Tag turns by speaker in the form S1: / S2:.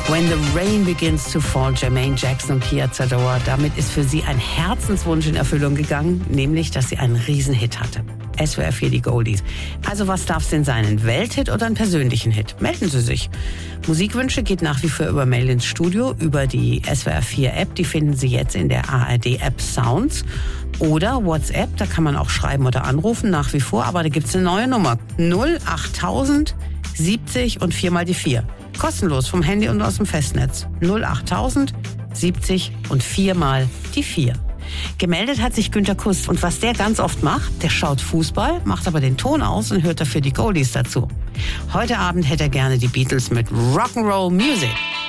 S1: When the Rain Begins to Fall, Jermaine Jackson und Pia Zadora. Damit ist für sie ein Herzenswunsch in Erfüllung gegangen, nämlich, dass sie einen Riesenhit hatte. SWR 4 die Goldies. Also was darf es denn sein, ein Welthit oder einen persönlichen Hit? Melden Sie sich. Musikwünsche geht nach wie vor über Mail ins Studio, über die SWR 4 App. Die finden Sie jetzt in der ARD App Sounds. Oder WhatsApp, da kann man auch schreiben oder anrufen, nach wie vor. Aber da gibt es eine neue Nummer. 08000 70 und 4 mal die 4. Kostenlos vom Handy und aus dem Festnetz. 08000 70 und 4 mal die 4. Gemeldet hat sich Günter Kuss. Und was der ganz oft macht, der schaut Fußball, macht aber den Ton aus und hört dafür die Goldies dazu. Heute Abend hätte er gerne die Beatles mit Rock'n'Roll Music.